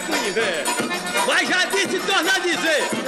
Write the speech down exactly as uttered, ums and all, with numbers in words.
Queen, velho. Mas já disse, torna a dizer.